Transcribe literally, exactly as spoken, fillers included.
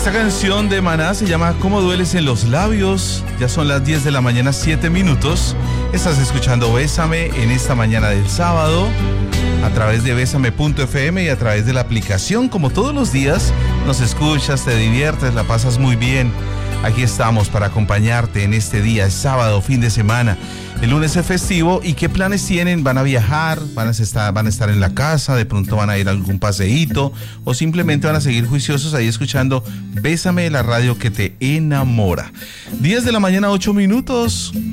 Esta canción de Maná se llama ¿Cómo dueles en los labios? Ya son las diez de la mañana, siete minutos. Estás escuchando Bésame en esta mañana del sábado a través de bésame punto efe eme y a través de la aplicación. Como todos los días, nos escuchas, te diviertes, la pasas muy bien. Aquí estamos para acompañarte en este día, es sábado, fin de semana. El lunes es festivo. ¿Y qué planes tienen? ¿Van a viajar? ¿Van a estar, van a estar en la casa? ¿De pronto van a ir a algún paseíto? ¿O simplemente van a seguir juiciosos ahí escuchando Bésame, la radio que te enamora? diez de la mañana, ocho minutos.